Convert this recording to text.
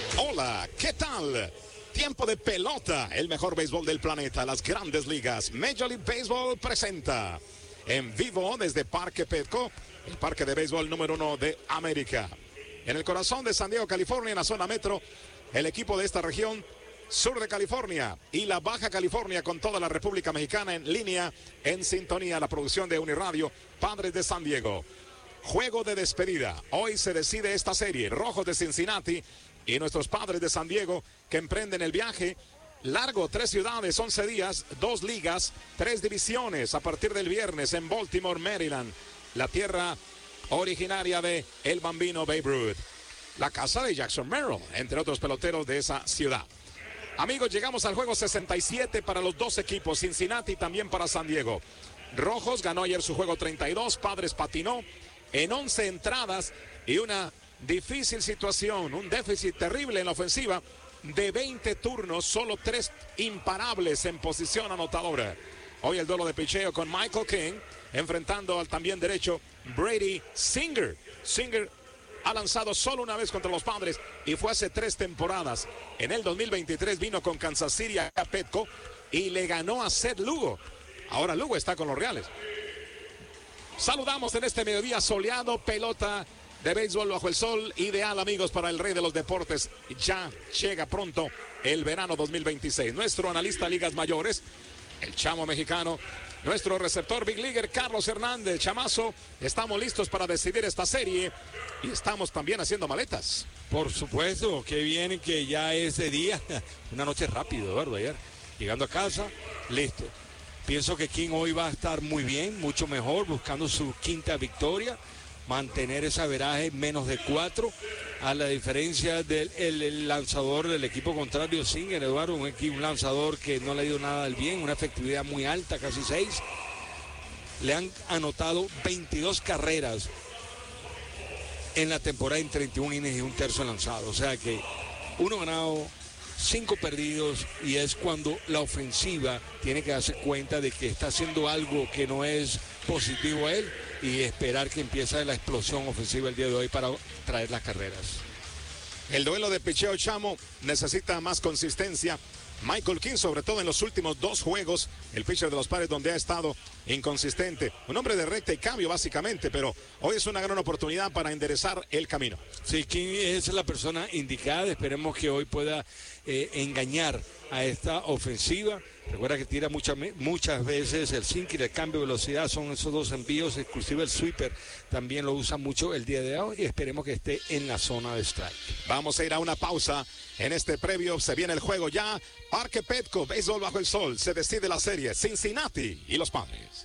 Hola, ¿qué tal? Tiempo de pelota, el mejor béisbol del planeta, las grandes ligas. Major League Baseball presenta en vivo desde Parque Petco, el parque de béisbol número 1 de América. En el corazón de San Diego, California, en la zona metro, el equipo de esta región, sur de California y la Baja California, con toda la República Mexicana en línea, en sintonía, la producción de Uniradio, Padres de San Diego. Juego de despedida. Hoy se decide esta serie. Rojos de Cincinnati y nuestros Padres de San Diego, que emprenden el viaje largo, 3 ciudades, 11 días, 2 ligas, 3 divisiones a partir del viernes en Baltimore, Maryland, la tierra originaria de el bambino Babe Ruth, la casa de Jackson Merrill, entre otros peloteros de esa ciudad. Amigos, llegamos al juego 67 para los dos equipos, Cincinnati también para San Diego. Rojos ganó ayer su juego 32, Padres patinó en 11 entradas y una difícil situación, un déficit terrible en la ofensiva de 20 turnos, solo 3 imparables en posición anotadora. Hoy el duelo de picheo con Michael King, enfrentando al también derecho Brady Singer. Singer ha lanzado solo una vez contra los Padres y fue hace 3 temporadas. En el 2023 vino con Kansas City a Petco y le ganó a Seth Lugo. Ahora Lugo está con los Reales. Saludamos en este mediodía soleado, pelota de béisbol bajo el sol, ideal, amigos, para el rey de los deportes. Ya llega pronto el verano 2026. Nuestro analista ligas mayores, el chamo mexicano, nuestro receptor big leaguer Carlos Hernández. Chamazo, estamos listos para decidir esta serie y estamos también haciendo maletas. Por supuesto, que bien que ya es de día. Una noche rápido, Eduardo, ayer. Llegando a casa, listo. Pienso que King hoy va a estar muy bien, mucho mejor, buscando su 5ª victoria. Mantener ese averaje menos de 4, a la diferencia del lanzador del equipo contrario, Singer, Eduardo, un lanzador que no le ha ido nada del bien, una efectividad muy alta, casi 6. Le han anotado 22 carreras en la temporada en 31 innings y 1/3 lanzado. O sea que 1 ganado, 5 perdidos, y es cuando la ofensiva tiene que darse cuenta de que está haciendo algo que no es positivo a él y esperar que empiece la explosión ofensiva el día de hoy para traer las carreras. El duelo de picheo, chamo, necesita más consistencia. Michael King, sobre todo en los últimos 2 juegos, el pitcher de los Padres, donde ha estado inconsistente. Un hombre de recta y cambio, básicamente, pero hoy es una gran oportunidad para enderezar el camino. Sí, King es la persona indicada. Esperemos que hoy pueda engañar a esta ofensiva. Recuerda que tira muchas veces el sinker, el cambio de velocidad, son esos 2 envíos, inclusive el sweeper también lo usa mucho el día de hoy, y esperemos que esté en la zona de strike. Vamos a ir a una pausa en este previo, se viene el juego ya. Parque Petco, béisbol bajo el sol, se decide la serie, Cincinnati y los Padres.